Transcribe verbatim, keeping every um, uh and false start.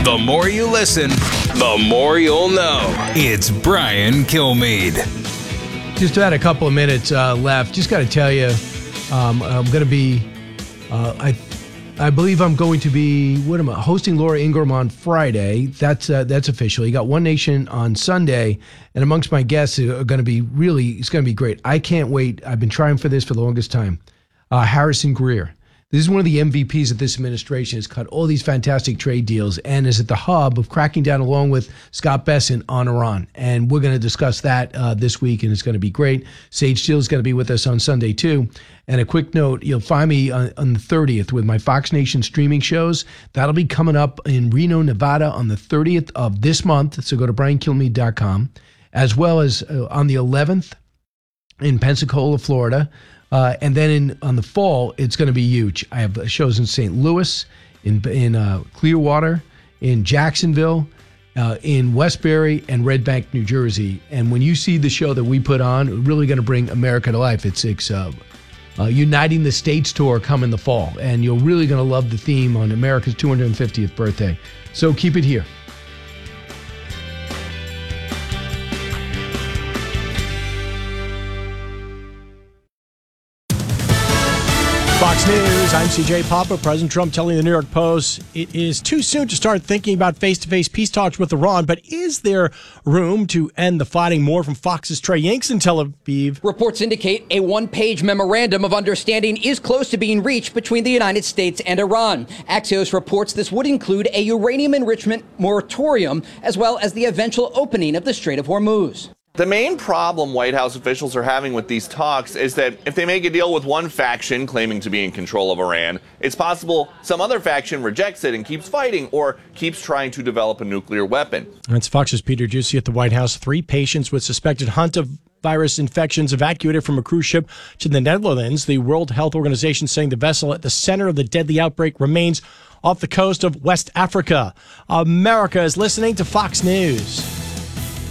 The more you listen, the more you'll know. It's Brian Kilmeade. Just about a couple of minutes uh, left. Just got to tell you, um, I'm going to be, uh, I I believe I'm going to be, what am I, hosting Laura Ingraham on Friday. That's uh, that's official. You got One Nation on Sunday, and amongst my guests are going to be really, it's going to be great. I can't wait. I've been trying for this for the longest time. Uh, Harrison Greer. This is one of the M V Ps of this administration. Has cut all these fantastic trade deals and is at the hub of cracking down along with Scott Bessent on Iran. And we're going to discuss that uh, this week, and it's going to be great. Sage Steele is going to be with us on Sunday, too. And a quick note, you'll find me on, on the thirtieth with my Fox Nation streaming shows. That'll be coming up in Reno, Nevada on the thirtieth of this month. So go to brian kilmeade dot com, as well as uh, on the eleventh in Pensacola, Florida. Uh, and then in on the fall, it's going to be huge. I have shows in Saint Louis, in in uh, Clearwater, in Jacksonville, uh, in Westbury, and Red Bank, New Jersey. And when you see the show that we put on, we're really going to bring America to life. It's, it's uh, uh, Uniting the States tour come in the fall, and you're really going to love the theme on America's two hundred fiftieth birthday. So keep it here. Fox News, I'm C J Papa. President Trump telling the New York Post it is too soon to start thinking about face-to-face peace talks with Iran, but is there room to end the fighting? More from Fox's Trey Yanks in Tel Aviv. Reports indicate a one-page memorandum of understanding is close to being reached between the United States and Iran. Axios reports this would include a uranium enrichment moratorium, as well as the eventual opening of the Strait of Hormuz. The main problem White House officials are having with these talks is that if they make a deal with one faction claiming to be in control of Iran, it's possible some other faction rejects it and keeps fighting or keeps trying to develop a nuclear weapon. That's Fox's Peter Juicy at the White House. Three patients with suspected hantavirus infections evacuated from a cruise ship to the Netherlands. The World Health Organization saying the vessel at the center of the deadly outbreak remains off the coast of West Africa. America is listening to Fox News.